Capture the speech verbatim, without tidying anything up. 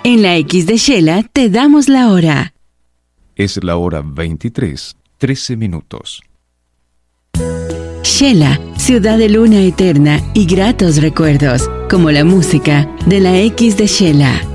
En la X de Shela te damos la hora. Es la hora veintitrés, trece minutos. Shela, ciudad de luna eterna y gratos recuerdos, como la música de la X de Shela.